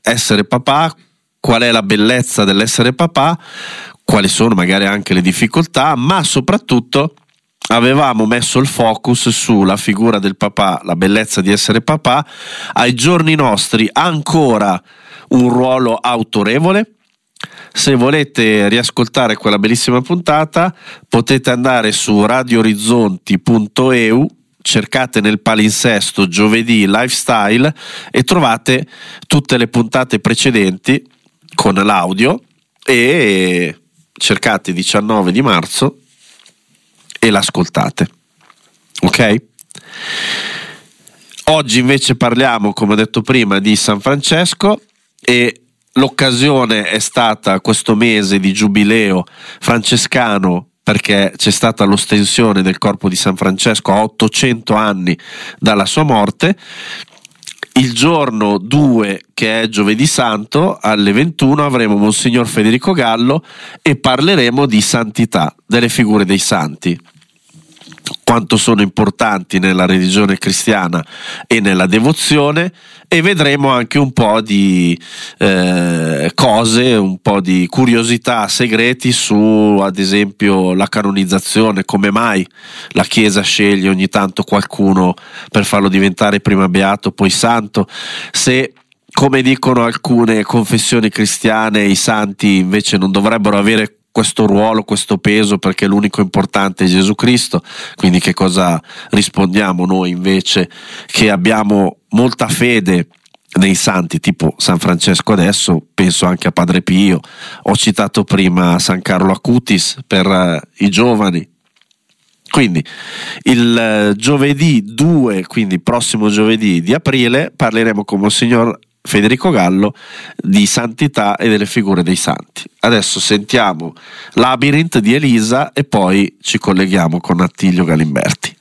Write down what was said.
essere papà, qual è la bellezza dell'essere papà, quali sono magari anche le difficoltà, ma soprattutto avevamo messo il focus sulla figura del papà, la bellezza di essere papà. Ai giorni nostri ancora un ruolo autorevole. Se volete riascoltare quella bellissima puntata potete andare su radioorizzonti.eu, cercate nel palinsesto giovedì lifestyle e trovate tutte le puntate precedenti con l'audio, e cercate 19 di marzo e l'ascoltate, ok? Oggi invece parliamo, come ho detto prima, di San Francesco, e l'occasione è stata questo mese di giubileo francescano, perché c'è stata l'ostensione del corpo di San Francesco a 800 anni dalla sua morte. Il giorno 2, che è giovedì santo, alle 21 avremo Monsignor Federico Gallo e parleremo di santità, delle figure dei santi, quanto sono importanti nella religione cristiana e nella devozione, e vedremo anche un po' di cose, un po' di curiosità, segreti su, ad esempio, la canonizzazione, come mai la Chiesa sceglie ogni tanto qualcuno per farlo diventare prima beato poi santo, se, come dicono alcune confessioni cristiane, i santi invece non dovrebbero avere questo ruolo, questo peso, perché l'unico importante è Gesù Cristo. Quindi che cosa rispondiamo noi invece, che abbiamo molta fede nei santi, tipo San Francesco? Adesso penso anche a Padre Pio, ho citato prima San Carlo Acutis per i giovani. Quindi il giovedì 2, quindi prossimo giovedì di aprile, parleremo con Monsignor Federico Gallo di santità e delle figure dei santi. Adesso sentiamo Labyrinth di Elisa e poi ci colleghiamo con Attilio Galimberti.